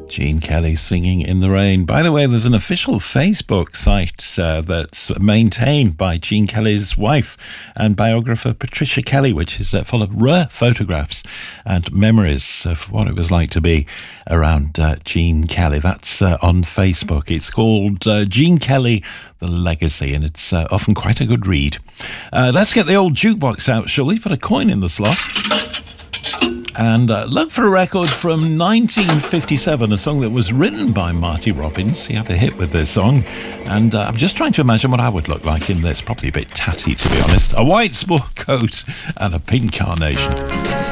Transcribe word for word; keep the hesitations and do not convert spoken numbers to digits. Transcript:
Gene Kelly singing In the Rain. By the way, there's an official Facebook site uh, that's maintained by Gene Kelly's wife and biographer Patricia Kelly, which is uh, full of rare photographs and memories of what it was like to be around uh, Gene Kelly. That's uh, on Facebook. It's called uh, Gene Kelly, The Legacy, and it's uh, often quite a good read. Uh, let's get the old jukebox out, shall we? Put a coin in the slot. And uh, look for a record from nineteen fifty-seven, a song that was written by Marty Robbins. He had a hit with this song. And uh, I'm just trying to imagine what I would look like in this. Probably a bit tatty, to be honest. A white sport coat and a pink carnation.